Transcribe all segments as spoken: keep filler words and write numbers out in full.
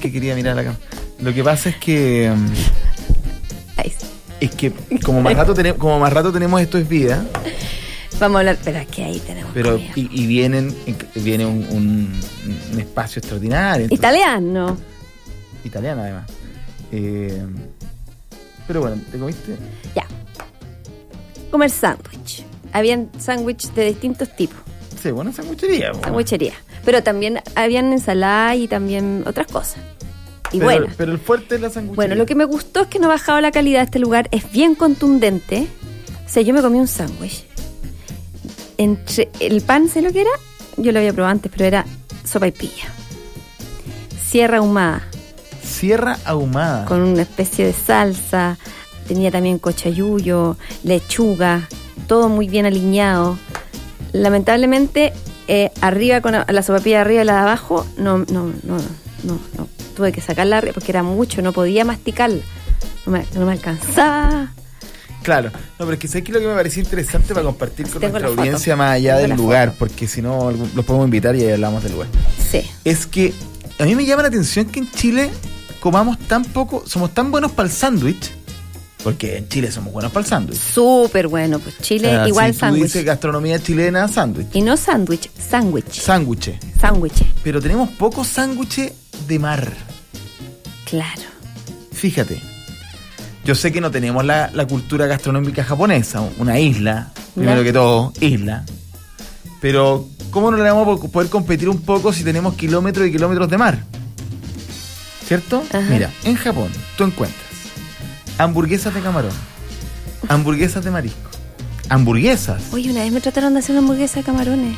que quería mirar acá. Lo que pasa es que... Um, Ahí sí. Es que como más rato tenemos, como más rato tenemos Esto es Vida. Vamos a hablar, pero aquí ahí tenemos Pero comida. y, y vienen viene un, un, un espacio extraordinario. Entonces, Italiano. italiano además. Eh, pero bueno, ¿te comiste? Ya. Comer sándwich. Habían sándwich de distintos tipos. Sí, bueno, sanguchería. Bueno. Sándwichería. Pero también habían ensalada y también otras cosas. Y pero, bueno. pero el fuerte es la sanguchería. Bueno, lo que me gustó es que no ha bajado la calidad de este lugar. Es bien contundente. O sea, yo me comí un sándwich. Entre el pan, ¿sé lo que era? Yo lo había probado antes, pero era sopaipilla. Sierra ahumada. Sierra ahumada. Con una especie de salsa. Tenía también cochayuyo, lechuga. Todo muy bien alineado. Lamentablemente, eh, arriba con la, la sopaipilla de arriba y la de abajo, no, no, no, no, no. Tuve que sacarla porque era mucho, no podía masticarla. No me, no me alcanzaba. Claro, no, pero es que sé que lo que me pareció interesante para compartir con Tengo nuestra la audiencia foto. más allá Tengo del la lugar, foto. porque si no algún- los podemos invitar y ahí hablamos del lugar. Sí. Es que a mí me llama la atención que en Chile comamos tan poco, somos tan buenos para el sándwich, porque en Chile somos buenos para el sándwich. Súper bueno, pues Chile O sea, igual si tú sándwich. dices gastronomía chilena, sándwich. Y no sándwich, sándwich. Sándwich. Sándwich. Pero tenemos pocos sándwiches de mar. Claro. Fíjate. Yo sé que no tenemos la, la cultura gastronómica japonesa, una isla, primero Ya. que todo, isla. Pero, ¿cómo no le vamos a poder competir un poco si tenemos kilómetros y kilómetros de mar? ¿Cierto? Ajá. Mira, en Japón tú encuentras hamburguesas de camarón, hamburguesas de marisco, hamburguesas. Oye, una vez me trataron de hacer una hamburguesa de camarones.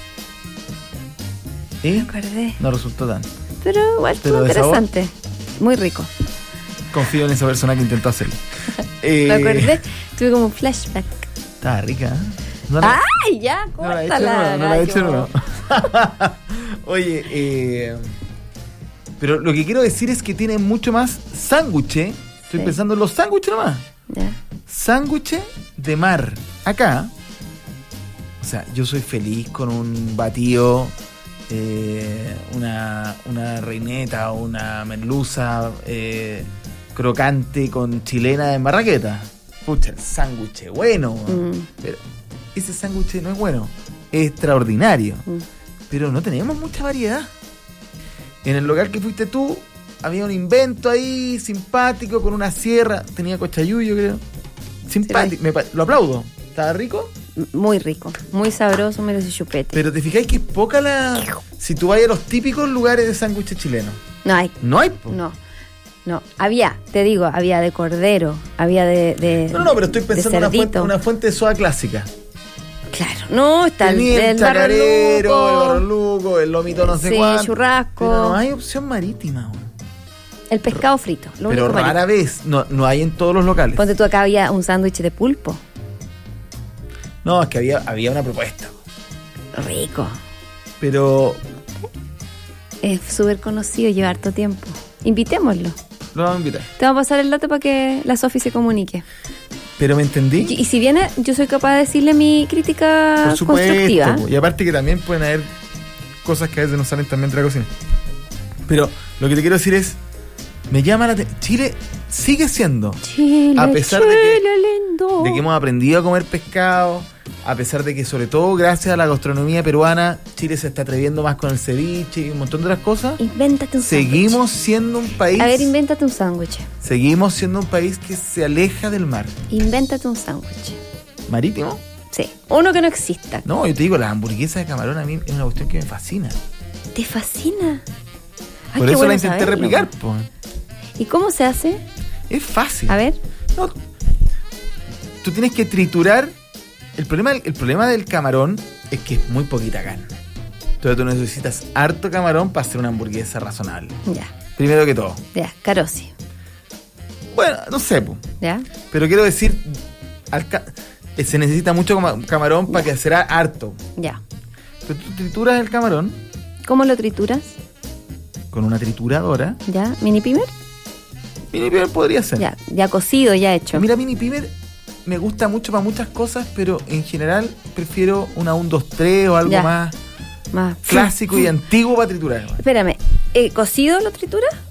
Me ¿Eh? acordé. No resultó tan. Pero igual ¿Pero estuvo de sabor? interesante. Muy rico. Confío en esa persona que intentó hacerlo. Me Eh, acordé. Tuve como un flashback. Estaba rica, ¿eh? No la- ¡Ay, ya! No la he hecho, Córtala, no, no la he hecho, gallo. no. Oye, eh, pero lo que quiero decir es que tiene mucho más sándwich. Estoy Sí. pensando en los sándwiches nomás. Ya. Sándwich de mar. Acá, o sea, yo soy feliz con un batido, eh, una, una reineta o una merluza eh, crocante con chilena de marraqueta. Pucha, el sándwich bueno. Mm. Pero ese sándwich no es bueno, es extraordinario. Mm. Pero no tenemos mucha variedad. En el local que fuiste tú, había un invento ahí simpático con una sierra, tenía cochayuyo, creo. Simpático, me pa- lo aplaudo. ¿Estaba rico? Muy rico. Muy sabroso, merece chupete. Pero te fijáis que es poca la... Si tú vas a los típicos lugares de sándwiches chilenos, No hay. no hay, po. No. No. Había, te digo, había de cordero. Había de. de No, no, pero estoy de pensando en una fuente, cerdito. una fuente de soda clásica. Claro. No, está el, Tenía el el barro chacarero, luco, el barroluco, el lomito no sé sí, cuánto. churrasco. Pero no hay opción marítima, weón. el pescado frito. Lo Pero único rara marítimo. vez, no, no hay en todos los locales. Ponte tú, acá había un sándwich de pulpo. No, es que había, había una propuesta. Rico. Pero Es súper conocido, lleva harto tiempo. Invitémoslo. lo vamos a invitar. Te vamos a pasar el dato para que la Sofi se comunique. Pero me entendí. Y, y si viene, yo soy capaz de decirle mi crítica Por supuesto. constructiva. po. Y aparte que también pueden haber cosas que a veces no salen también de la cocina. Pero lo que te quiero decir es, me llama la atención. Chile sigue siendo, Chile, a pesar de Chile que- lindo. de que hemos aprendido a comer pescado, a pesar de que sobre todo gracias a la gastronomía peruana, Chile se está atreviendo más con el ceviche y un montón de otras cosas. Invéntate un Seguimos siendo un país, sándwich. A ver, invéntate un sándwich. seguimos siendo un país que se aleja del mar. Invéntate un sándwich. ¿Marítimo? Sí. Uno que no exista. No, yo te digo, las hamburguesas de camarón a mí es una cuestión que me fascina. ¿Te fascina? Ay, Por qué eso bueno la intenté saberlo. replicar, po. ¿Y cómo se hace? Es fácil. A ver. No, tú tienes que triturar. El problema, el problema del camarón es que es muy poquita carne. Entonces tú necesitas harto camarón para hacer una hamburguesa razonable. Ya, Primero que todo. ya, Carosi. Bueno, no sé, po. ¿Ya? Pero quiero decir, al ca- eh, se necesita mucho cama- camarón para que será harto. Ya. Entonces tú trituras el camarón ¿Cómo lo trituras? con una trituradora. ¿Ya? ¿Mini pimer? Mini pimer podría ser. Ya, ya cocido, ya hecho. Mira, mini pimer me gusta mucho para muchas cosas, pero en general prefiero una un dos tres o algo Ya. más Más. clásico y antiguo para triturar. Espérame, ¿eh, ¿cocido lo trituras?